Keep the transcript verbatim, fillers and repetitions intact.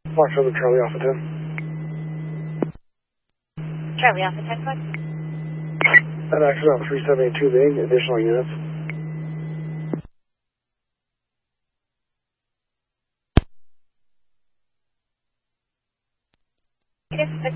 Mark Philip, Charlie Alpha ten. Charlie Alpha ten, what? An accident on three seventy-two Big, additional units. Yes,